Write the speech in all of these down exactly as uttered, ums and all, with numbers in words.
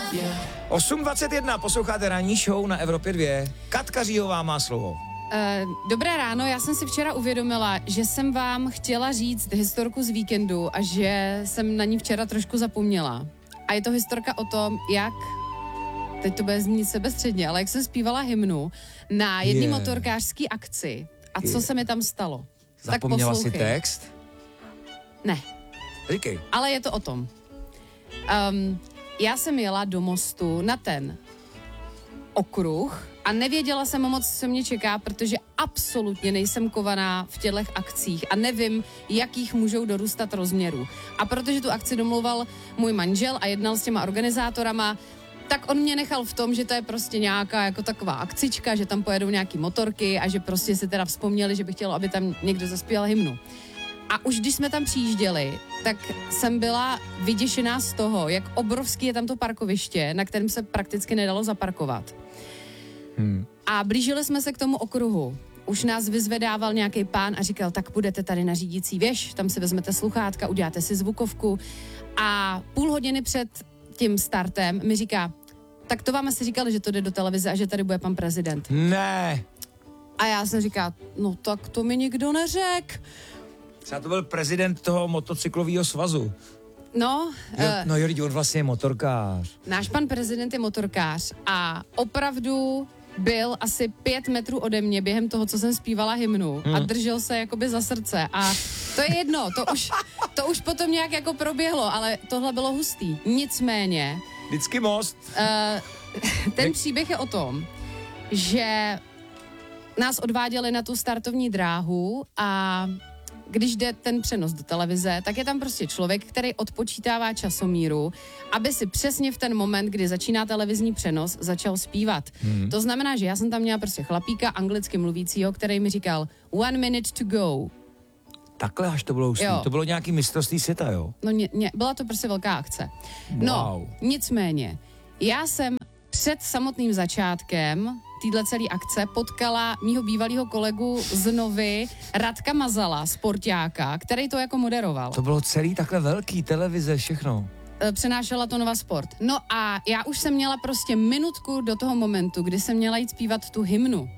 osm dvacet jedna, posloucháte ranní show na Evropě dva. Katka Říhová má slovo. Uh, dobré ráno, já jsem si včera uvědomila, že jsem vám chtěla říct historku z víkendu a že jsem na ní včera trošku zapomněla. A je to historka o tom, jak, teď to bude znít sebestředně, ale jak jsem zpívala hymnu na jedné Yeah. motorkářské akci. A co Yeah. se mi tam stalo? Zapomněla tak si poslouchej. text? Ne, Říkej. ale je to o tom. Um, já jsem jela do Mostu na ten okruh a nevěděla jsem moc, co mě čeká, protože absolutně nejsem kovaná v těchto akcích a nevím, jakých můžou dorůstat rozměrů. A protože tu akci domluval můj manžel a jednal s těma organizátorama, tak on mě nechal v tom, že to je prostě nějaká jako taková akcička, že tam pojedou nějaký motorky a že prostě si teda vzpomněli, že by chtělo, aby tam někdo zaspíval hymnu. A už když jsme tam přijížděli, tak jsem byla vyděšená z toho, jak obrovský je tam to parkoviště, na kterém se prakticky nedalo zaparkovat. Hmm. A blížili jsme se k tomu okruhu. Už nás vyzvedával nějaký pán a říkal, tak budete tady na řídící věž, tam si vezmete sluchátka, uděláte si zvukovku. A půl hodiny před tím startem mi říká, tak to vám asi říkali, že to jde do televize a že tady bude pan prezident. Ne. A já jsem říkala, no tak to mi nikdo neřek. Třeba to byl prezident toho motocyklového svazu. No, Jo, uh, no jo, on vlastně je motorkář. náš pan prezident je motorkář a opravdu byl asi pět metrů ode mě během toho, co jsem zpívala hymnu hmm. a držel se jakoby za srdce a to je jedno, to už, to už potom nějak jako proběhlo, ale tohle bylo hustý. Nicméně, Vždycky most. uh, ten příběh je o tom, že nás odváděli na tu startovní dráhu a když jde ten přenos do televize, tak je tam prostě člověk, který odpočítává časomíru, aby si přesně v ten moment, kdy začíná televizní přenos, začal zpívat. Hmm. To znamená, že já jsem tam měla prostě chlapíka anglicky mluvícího, který mi říkal one minute to go. Takhle až to bylo hustý. Jo. To bylo nějaký mistrovství světa, jo? No ně, ně, byla to prostě velká akce. No, Wow. nicméně, já jsem před samotným začátkem téhle celé akce potkala mýho bývalého kolegu z Novy, Radka Mazala, sportáka, který to jako moderoval. To bylo celý takhle velký, televize, všechno. E, Přenášela to Nova Sport. No a já už jsem měla prostě minutku do toho momentu, kdy jsem měla jít zpívat tu hymnu.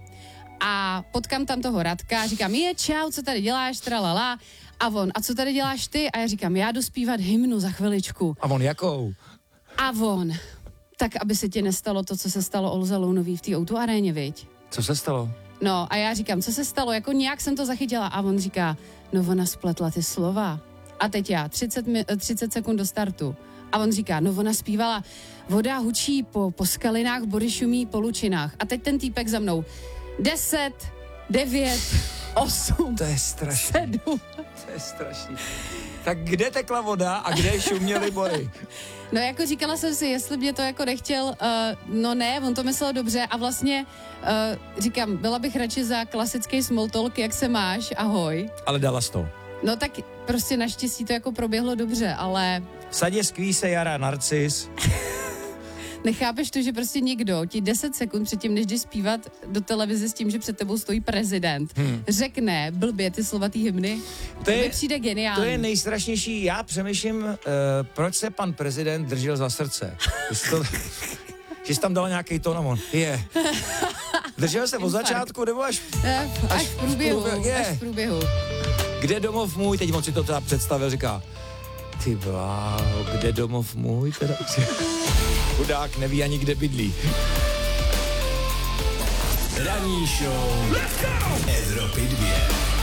A potkám tam toho Radka a říkám, je čau, co tady děláš, tralala. A on, a co tady děláš ty? A já říkám, já jdu zpívat hymnu za chviličku. A on jakou? A on, tak aby se ti nestalo to, co se stalo Olze Lounový v té O dva aréně, viď? Co se stalo? No a já říkám, co se stalo, jako nějak jsem to zachytila a on říká, no ona spletla ty slova. A teď já, třicet, mi, třicet sekund do startu. A on říká, no ona zpívala, voda hučí po, po skalinách, body šumí po lučinách. A teď ten týpek za mnou, deset, devět, osm, To je strašný. sedm. To je strašný. Tak kde tekla voda a kde šuměly bory? No jako říkala jsem si, jestli mě to jako nechtěl, uh, no ne, on to myslel dobře a vlastně uh, říkám, byla bych radši za klasický small talk, jak se máš, ahoj. Ale dala jsi to. No tak prostě naštěstí to jako proběhlo dobře, ale V sadě skvíse jara narcis. nechápeš to, že prostě někdo ti deset sekund předtím, než jdeš zpívat do televize s tím, že před tebou stojí prezident, hmm. řekne blbě ty slova té hymny, to, to mi přijde geniální. To je nejstrašnější. Já přemýšlím, uh, proč se pan prezident držel za srdce. Že jsi, to, že jsi tam dal nějaký tón a on, je. Držel se od začátku nebo až, Eh, až, až v průběhu, průběhu, je. až v průběhu. Kde domov můj? Teď on si to teda představil, říká, ty bláho, kde domov můj? Teda? Chudák neví ani, kde bydlí. Ranní show Evropy dva.